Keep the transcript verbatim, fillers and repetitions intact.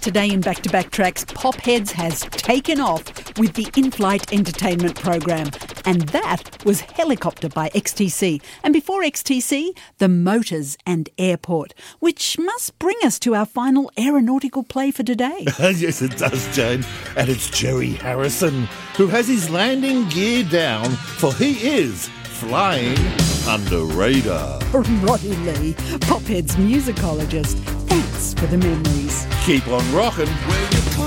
Today in Back to Back Tracks, Popheads has taken off with the in-flight entertainment program. And that was Helicopter by X T C. And before X T C, The Motors and Airport, which must bring us to our final aeronautical play for today. Yes, it does, Jane. And it's Jerry Harrison, who has his landing gear down, for he is flying under radar. Roddy Lee, Pophead's musicologist. Thanks for the memories. Keep on rocking.